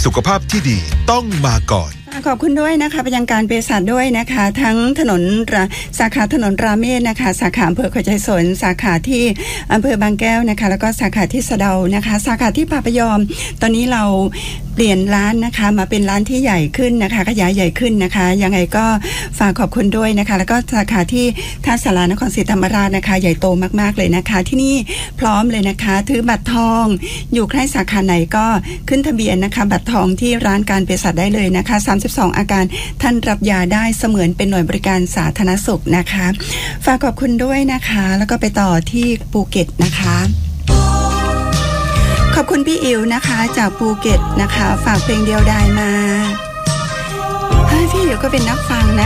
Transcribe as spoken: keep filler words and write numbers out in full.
สุขภาพที่ดีต้องมาก่อนขอบคุณด้วยนะคะไปยังการเภสัชด้วยนะคะทั้งถนนสาขาถนนราเมศนะคะสาขาอำเภอเขาใจสนสาขาที่อำเภอบางแก้วนะคะแล้วก็สาขาที่สะเดานะคะสาขาที่ป่าพยอมตอนนี้เราเปลี่ยนร้านนะคะมาเป็นร้านที่ใหญ่ขึ้นนะคะขยายใหญ่ขึ้นนะคะยังไงก็ฝากขอบคุณด้วยนะคะแล้วก็สาขาที่ท่าสารานครศรีธรรมราชนะคะใหญ่โตมากๆเลยนะคะที่นี่พร้อมเลยนะคะถือบัตรทองอยู่ใกล้สาขาไหนก็ขึ้นทะเบียนนะคะบัตรทองที่ร้านการเภสัชได้เลยนะคะสามสิบสองอาการท่านรับยาได้เสมือนเป็นหน่วยบริการสาธารณสุขนะคะฝากขอบคุณด้วยนะคะแล้วก็ไปต่อที่ภูเก็ตนะคะขอบคุณพี่อิ๋วนะคะจากภูเก็ตนะคะฝากเพลงเดียวดายมาพี่อิ๋วก็เป็นนักฟังนะ